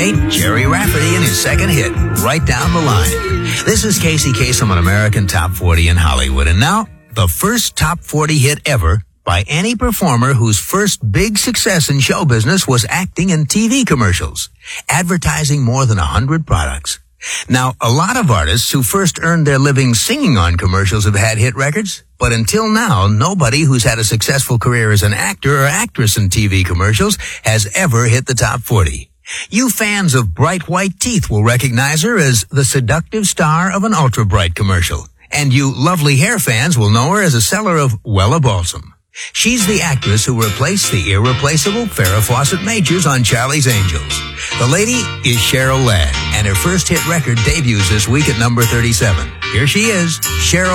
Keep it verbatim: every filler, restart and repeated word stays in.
Jerry Rafferty and his second hit, Right Down the Line. This is Casey Kasem on American Top forty in Hollywood. And now, the first Top forty hit ever by any performer whose first big success in show business was acting in T V commercials, advertising more than a hundred products. Now, a lot of artists who first earned their living singing on commercials have had hit records, but until now, nobody who's had a successful career as an actor or actress in T V commercials has ever hit the top forty. You fans of Bright White Teeth will recognize her as the seductive star of an Ultra Bright commercial. And you lovely hair fans will know her as a seller of Wella Balsam. She's the actress who replaced the irreplaceable Farrah Fawcett Majors on Charlie's Angels. The lady is Cheryl Ladd, and her first hit record debuts this week at number thirty-seven. Here she is, Cheryl